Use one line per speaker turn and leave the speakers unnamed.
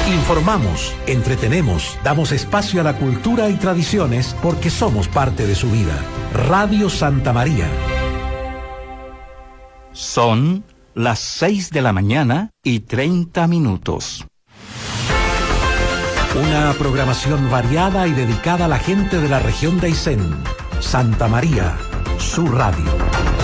Informamos, entretenemos, damos espacio a la cultura y tradiciones porque somos parte de su vida. Radio Santa María.
Son las 6:30
Una programación variada y dedicada a la gente de la región de Aysén. Santa María, su radio.